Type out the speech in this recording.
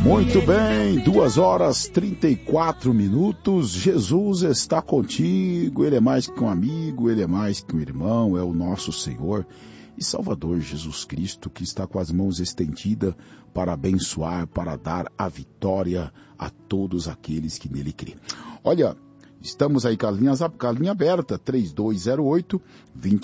Muito bem, 2h34. Jesus está contigo, Ele é mais que um amigo, Ele é mais que um irmão, é o nosso Senhor e Salvador Jesus Cristo, que está com as mãos estendidas para abençoar, para dar a vitória a todos aqueles que nele crêem. Olha, estamos aí com a linha aberta, 3208-20